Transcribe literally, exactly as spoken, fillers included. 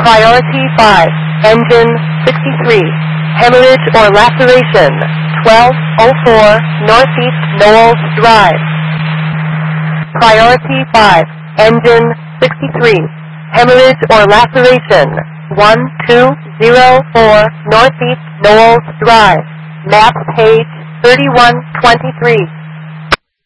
Priority five, engine sixty-three, hemorrhage or laceration, twelve oh four Northeast Knowles Drive. Priority five, engine sixty-three, hemorrhage or laceration, one two zero four Northeast Knowles Drive, map page thirty-one twenty-three.